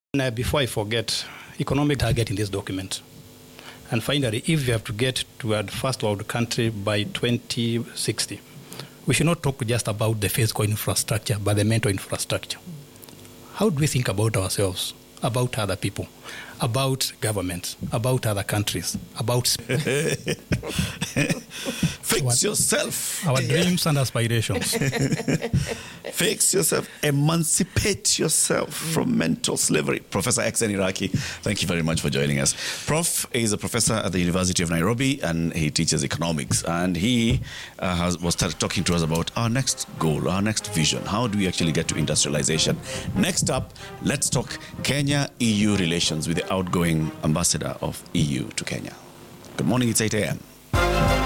Before I forget, economic target in this document. And finally, if we have to get to a first world country by 2060, we should not talk just about the physical infrastructure, but the mental infrastructure. How do we think about ourselves, about other people, about governments, about other countries, about... Fix yourself. Our dreams and aspirations. Fix yourself. Emancipate yourself from mental slavery. Professor Exen Iraki, thank you very much for joining us. Prof is a professor at the University of Nairobi, and he teaches economics. And he was talking to us about our next goal, our next vision. How do we actually get to industrialization? Next up, let's talk Kenya-EU relations with the outgoing ambassador of EU to Kenya. Good morning, it's 8 a.m.